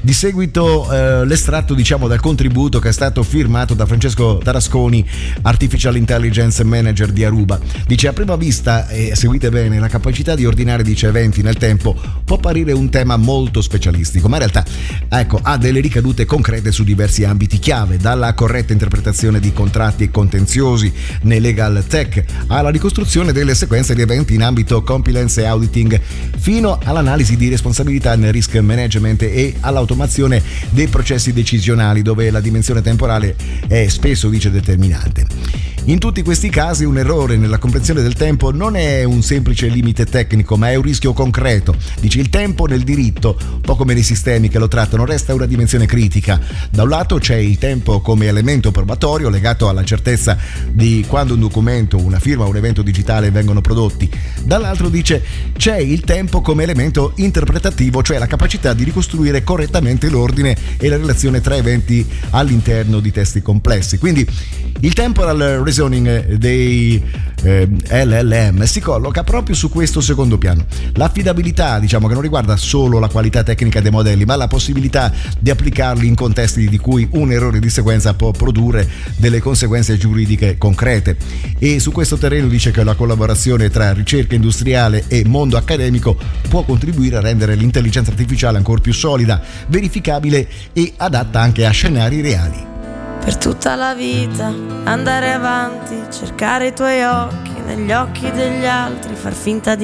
Di seguito l'estratto, diciamo, dal contributo che è stato firmato da Francesco Tarasconi, Artificial Intelligence Manager di Aruba. Dice: a prima vista, seguite bene, la capacità di ordinare, dice, eventi nel tempo può apparire un tema molto specialistico, ma in realtà, ecco, ha delle ricadute concrete su diversi ambiti chiave, dalla corretta interpretazione di contratti e contenziosi nei legal tech alla ricostruzione delle sequenze di eventi in ambito compliance e auditing, fino all'analisi di responsabilità nel risk management e all'automazione dei processi decisionali, dove la dimensione temporale è spesso, dice, determinante. In tutti questi casi un errore nella comprensione del tempo non è un semplice limite tecnico, ma è un rischio concreto. Dice: il tempo nel diritto, un po' come nei sistemi che lo trattano, resta una dimensione critica. Da un lato c'è il tempo come elemento probatorio legato alla certezza di quando un documento, una firma o un evento digitale vengono prodotti. Dall'altro, dice, c'è il tempo come elemento interpretativo, cioè la capacità di ricostruire correttamente l'ordine e la relazione tra eventi all'interno di testi complessi. Quindi il temporal reasoning dei LLM si colloca proprio su questo secondo piano. L'affidabilità, diciamo, che non riguarda solo la qualità tecnica dei modelli, ma la possibilità di applicarli in contesti di cui un errore di sequenza può produrre delle conseguenze giuridiche concrete. E su questo terreno dice che la collaborazione tra ricerca industriale e mondo accademico può contribuire a rendere l'intelligenza artificiale ancora più solida, verificabile e adatta anche a scenari reali. Per tutta la vita andare avanti, cercare i tuoi occhi negli occhi degli altri, far finta di